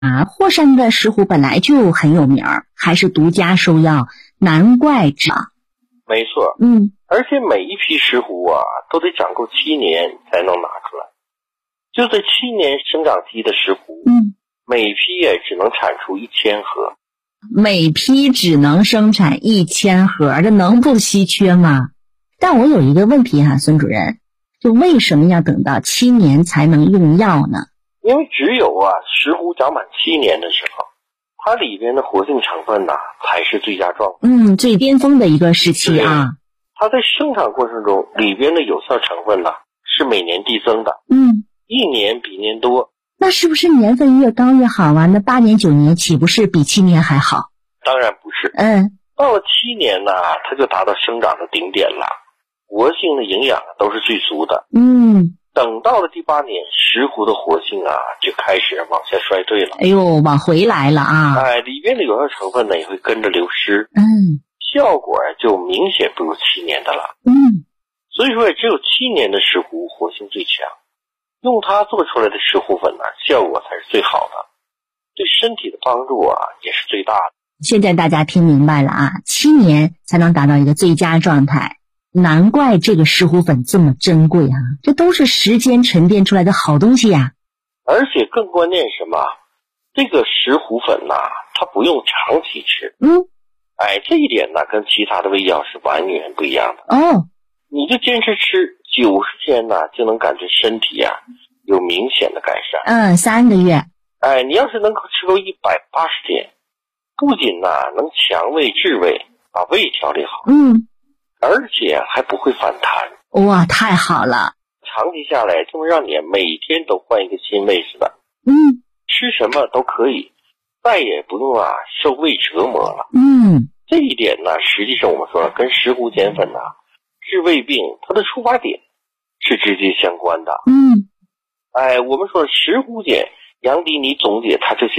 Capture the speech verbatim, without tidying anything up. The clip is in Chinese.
啊，霍山的石斛本来就很有名儿，还是独家收药，难怪这。 没错， 嗯， 而且每一批石斛啊，都得长够七年才能拿出来。就这七年生长期的石斛， 嗯， 每批也只能产出一千盒。 每批只能生产一千盒，这能不稀缺吗？但我有一个问题哈、啊，孙主任，就为什么要等到七年才能用药呢？ 因为只有啊石斛长满七年的时候，它里边的活性成分呐、啊、才是最佳状态。 嗯，最巅峰的一个时期啊。 它在生产过程中里边的有效成分呐、啊、是每年递增的。 嗯， 一年比一年多。 那是不是年份越高越好啊？那八年九年岂不是比七年还好？ 当然不是。 嗯， 到了七年呢，它就达到生长的顶点了，活性的营养都是最足的。 嗯， 等到了第八年，石斛的活性啊就开始往下衰退了。 哎呦，往回来了啊！ 哎，里边的有效成分呢也会跟着流失。 嗯， 效果就明显不如七年的了。 嗯， 所以说只有七年的石斛活性最强，用它做出来的石斛粉呢，效果才是最好的，对身体的帮助啊也是最大的。 现在大家听明白了啊，七年才能达到一个最佳状态，难怪这个石斛粉这么珍贵啊！这都是时间沉淀出来的好东西呀、 啊。而且更关键是什么？这个石斛粉呐、啊，它不用长期吃。 嗯， 哎，这一点呢，跟其他的胃药是完全不一样的。 哦， 你就坚持吃九十天呢，就能感觉身体啊有明显的改善。 嗯，三个月。 哎，你要是能够吃够一百八十天。不仅呢能强胃治胃，把胃调理好， 嗯， 而且还不会反弹。 哇，太好了！ 长期下来，就会让你每天都换一个新胃似的。 嗯， 吃什么都可以，再也不用啊受胃折磨了。 嗯， 这一点呢，实际上我们说跟石斛碱粉呢治胃病，它的出发点是直接相关的。 嗯， 哎，我们说石斛碱，杨迪你总结它这些